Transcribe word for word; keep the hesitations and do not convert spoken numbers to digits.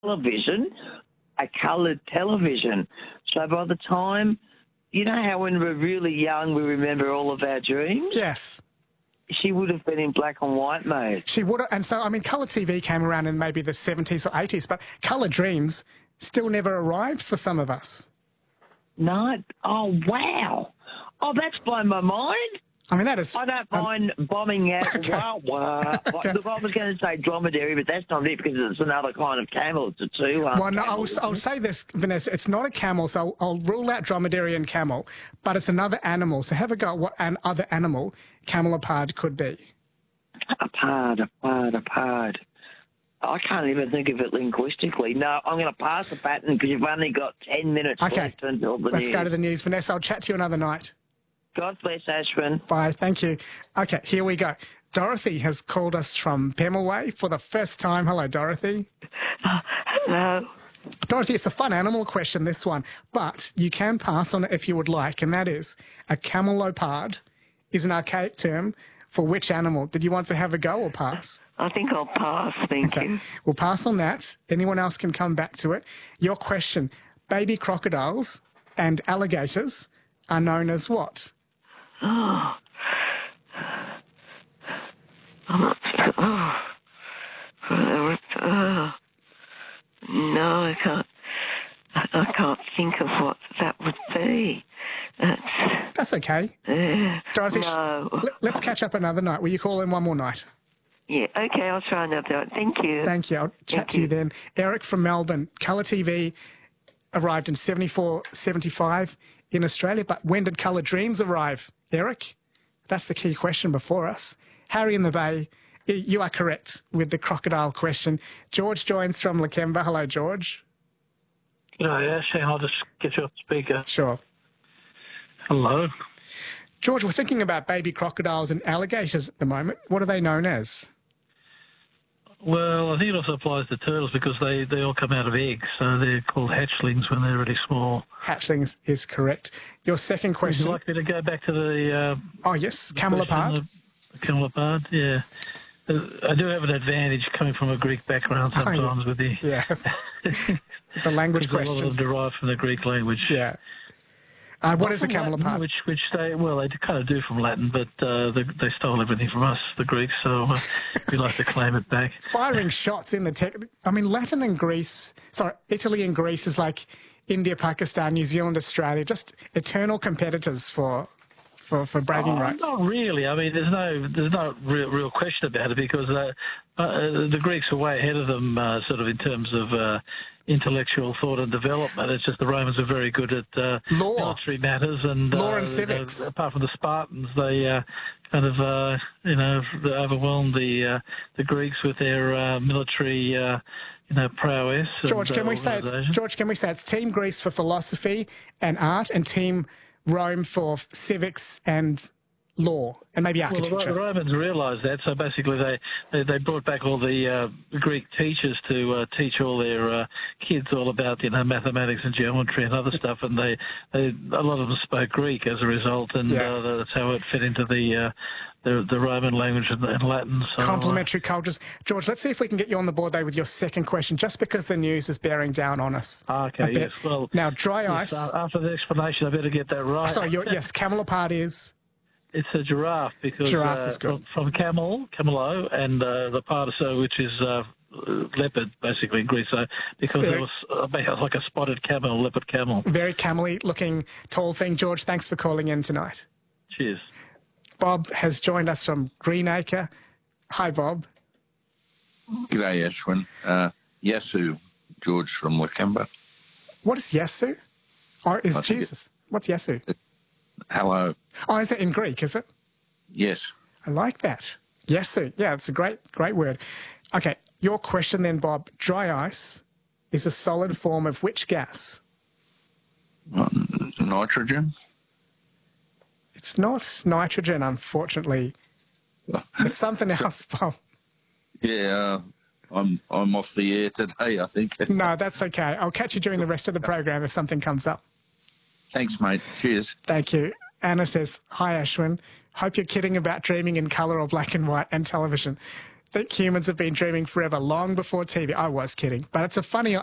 television, a coloured television. So by the time, you know how when we're really young we remember all of our dreams? Yes. She would have been in black and white mode. She would have, and so, I mean, colour T V came around in maybe the seventies or eighties, but colour dreams still never arrived for some of us. No? Oh, wow. Oh, that's blown my mind. I mean, that is... I don't um, mind bombing out. Okay. Wah, wah. Okay. Look, I was going to say dromedary, but that's not it because it's another kind of camel. It's a two. Um, Well, no, I'll, camel, I'll say this, Vanessa. It's not a camel, so I'll, I'll rule out dromedary and camel, but it's another animal. So have a go at what an other animal camelopard could be. A pard, a pard, a pard. I can't even think of it linguistically. No, I'm going to pass the pattern because you've only got ten minutes Okay, left until the let's news. go to the news. Vanessa, I'll chat to you another night. God bless Ashwin. Bye, thank you. Okay, here we go. Dorothy has called us from Pemulwuy for the first time. Hello, Dorothy. Hello. Dorothy, it's a fun animal question, this one, but you can pass on it if you would like, and that is a camelopard is an archaic term for which animal? Did you want to have a go or pass? I think I'll pass, thank Okay, you. we'll pass on that. Anyone else can come back to it. Your question, baby crocodiles and alligators are known as what? Oh. I'm not, oh. Oh. No, I can't. I, I can't think of what that would be. That's, That's okay. uh, Dorothy, no. let- let's catch up another night. Will you call in one more night? Yeah, okay, I'll try another. Thank you. Thank you. I'll chat Thank to you you. then. Eric from Melbourne. Colour T V arrived in seventy-four, seventy-five in Australia, but when did Colour Dreams arrive, Eric? That's the key question before us. Harry in the Bay, y- you are correct with the crocodile question. George joins from Lakemba. Hello, George. G'day, Ash. I'll just get you off speaker. Sure. Hello. George, we're thinking about baby crocodiles and alligators at the moment. What are they known as? Well, I think it also applies to turtles because they, they all come out of eggs, so they're called hatchlings when they're really small. Hatchlings is correct. Your second Would question. you like me to go back to the... Uh, Oh, yes, the camelopard. question, The, the camelopard, yeah. Uh, I do have an advantage coming from a Greek background Oh, yeah. sometimes with the... Yes. The language because a lot of questions. them derive from the Greek language. Yeah. Uh, what Not is a from Latin, camelopard? Which, which they, well, they kind of do from Latin, but uh, they, they stole everything from us, the Greeks, so uh, we like to claim it back. Firing shots in the tech. I mean, Latin and Greece, sorry, Italy and Greece is like India, Pakistan, New Zealand, Australia, just eternal competitors for for, for bragging Oh, rights. Not really. I mean, there's no there's no real, real question about it because uh, uh, the Greeks were way ahead of them, uh, sort of in terms of uh, intellectual thought and development. It's just the Romans are very good at uh, Law. military matters and Law uh, and civics. uh, apart from the Spartans, they uh, kind of uh, you know overwhelmed the uh, the Greeks with their uh, military. Uh, you know, prowess. George, and, can uh, we say it's, organisation. George, can we say it's Team Greece for philosophy and art and Team Rome for civics and law and maybe Well, the, architecture? the Romans realised that, so basically they, they, they brought back all the uh, Greek teachers to uh, teach all their uh, kids all about, you know, mathematics and geometry and other stuff, and they, they a lot of them spoke Greek as a result, and Yeah. uh, that's how it fit into the uh, the, the Roman language and, and Latin. So, uh, Complementary cultures. George, let's see if we can get you on the board, though, with your second question, just because the news is bearing down on us. uh, a okay, bit. yes. Well, Now, dry yes, ice. uh, after the explanation, I better get that right. Sorry, your, yes, camelopard is... It's a giraffe because Giraffe uh, is good. from, from camel, camelo, and uh, the pardiso, which is uh, leopard, basically in Greece. So because Very- it was uh, like a spotted camel, a leopard camel. Very camely looking tall thing. George, thanks for calling in tonight. Cheers. Bob has joined us from Greenacre. Hi, Bob. G'day, Ashwin. Uh, Yasu, George from Lakemba. What is Yasu? Or is I think Jesus? What's Yasu? Hello. Oh, is it in Greek, is it? Yes. I like that. Yasu. Yeah, it's a great, great word. Okay, your question then, Bob. Dry ice is a solid form of which gas? Um, nitrogen. It's not nitrogen, unfortunately. It's something else, Bob. Yeah, uh, I'm I'm off the air today, I think. No, that's okay. I'll catch you during the rest of the program if something comes up. Thanks, mate. Cheers. Thank you. Anna says, hi, Ashwin. Hope you're kidding about dreaming in colour or black and white and television. think humans have been dreaming forever, long before T V. I was kidding, but it's a funny